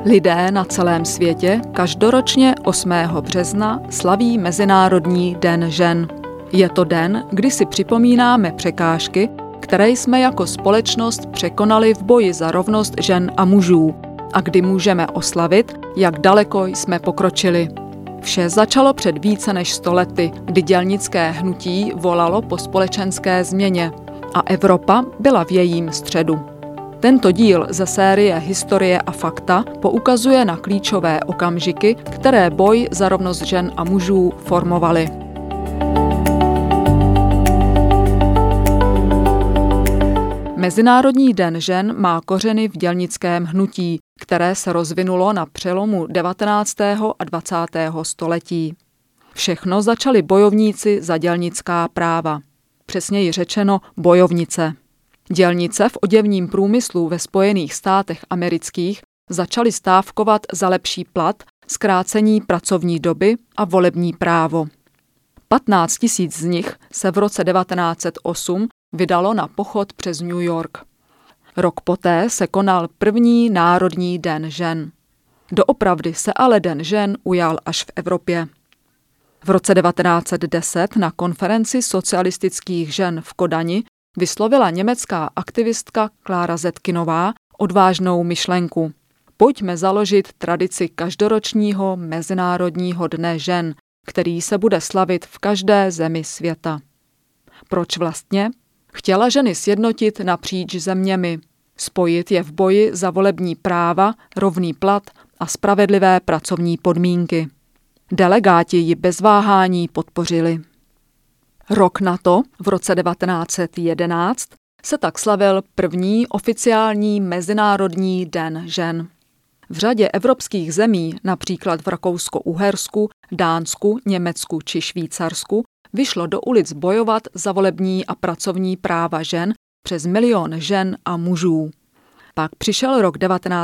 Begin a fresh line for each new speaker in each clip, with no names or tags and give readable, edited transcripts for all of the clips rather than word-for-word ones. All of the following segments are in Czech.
Lidé na celém světě každoročně 8. března slaví Mezinárodní den žen. Je to den, kdy si připomínáme překážky, které jsme jako společnost překonali v boji za rovnost žen a mužů a kdy můžeme oslavit, jak daleko jsme pokročili. Vše začalo před více než 100 lety, kdy dělnické hnutí volalo po společenské změně a Evropa byla v jejím středu. Tento díl ze série Historie a fakta poukazuje na klíčové okamžiky, které boj za rovnost žen a mužů formovaly. Mezinárodní den žen má kořeny v dělnickém hnutí, které se rozvinulo na přelomu 19. a 20. století. Všechno začali bojovníci za dělnická práva. Přesněji řečeno bojovnice. Dělnice v oděvním průmyslu ve Spojených státech amerických začaly stávkovat za lepší plat, zkrácení pracovní doby a volební právo. 15 000 z nich se v roce 1908 vydalo na pochod přes New York. Rok poté se konal první Národní den žen. Doopravdy se ale den žen ujal až v Evropě. V roce 1910 na konferenci socialistických žen v Kodani vyslovila německá aktivistka Klára Zetkinová odvážnou myšlenku. Pojďme založit tradici každoročního Mezinárodního dne žen, který se bude slavit v každé zemi světa. Proč vlastně? Chtěla ženy sjednotit napříč zeměmi, spojit je v boji za volební práva, rovný plat a spravedlivé pracovní podmínky. Delegáti ji bez váhání podpořili. Rok na to, v roce 1911, se tak slavil první oficiální Mezinárodní den žen. V řadě evropských zemí, například v Rakousko-Uhersku, Dánsku, Německu či Švýcarsku, vyšlo do ulic bojovat za volební a pracovní práva žen přes 1 000 000 žen a mužů. Pak přišel rok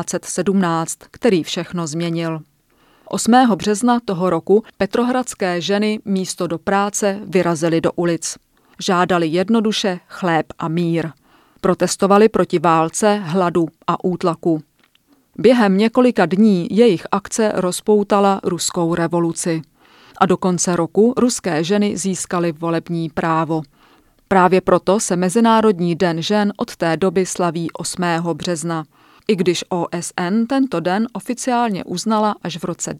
1917, který všechno změnil. 8. března toho roku petrohradské ženy místo do práce vyrazily do ulic. Žádali jednoduše chléb a mír. Protestovali proti válce, hladu a útlaku. Během několika dní jejich akce rozpoutala ruskou revoluci. A do konce roku ruské ženy získaly volební právo. Právě proto se Mezinárodní den žen od té doby slaví 8. března. I když OSN tento den oficiálně uznala až v roce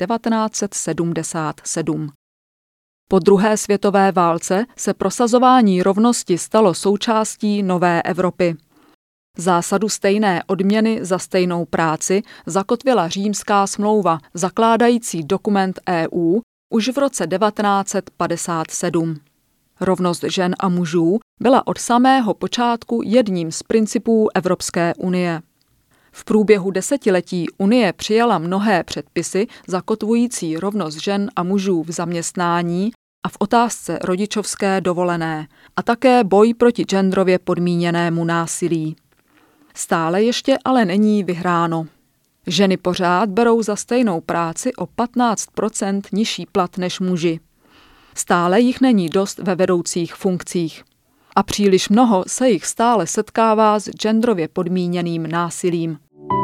1977. Po druhé světové válce se prosazování rovnosti stalo součástí nové Evropy. Zásadu stejné odměny za stejnou práci zakotvila Římská smlouva, zakládající dokument EU, už v roce 1957. Rovnost žen a mužů byla od samého počátku jedním z principů Evropské unie. V průběhu desetiletí Unie přijala mnohé předpisy zakotvující rovnost žen a mužů v zaměstnání a v otázce rodičovské dovolené a také boj proti genderově podmíněnému násilí. Stále ještě ale není vyhráno. Ženy pořád berou za stejnou práci o 15% nižší plat než muži. Stále jich není dost ve vedoucích funkcích. A příliš mnoho se jich stále setkává s genderově podmíněným násilím.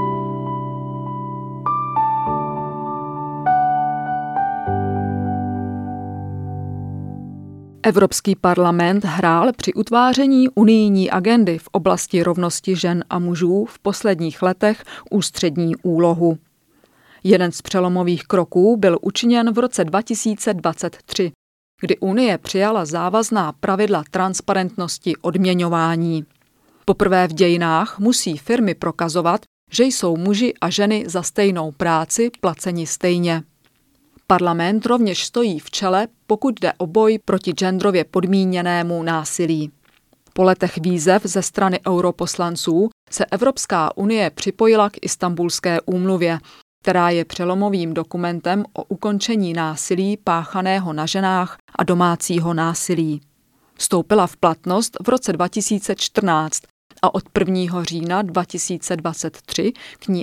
Evropský parlament hrál při utváření unijní agendy v oblasti rovnosti žen a mužů v posledních letech ústřední úlohu. Jeden z přelomových kroků byl učiněn v roce 2023, kdy Unie přijala závazná pravidla transparentnosti odměňování. Poprvé v dějinách musí firmy prokazovat, že jsou muži a ženy za stejnou práci placeni stejně. Parlament rovněž stojí v čele, pokud jde o boj proti genderově podmíněnému násilí. Po letech výzev ze strany europoslanců se Evropská unie připojila k Istanbulské úmluvě, která je přelomovým dokumentem o ukončení násilí páchaného na ženách a domácího násilí. Vstoupila v platnost v roce 2014 a od 1. října 2023 k ní